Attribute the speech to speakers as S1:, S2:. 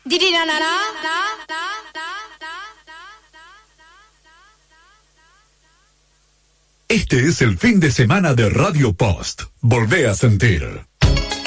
S1: Este es el fin de semana de Radio Post. Volvé a sentir.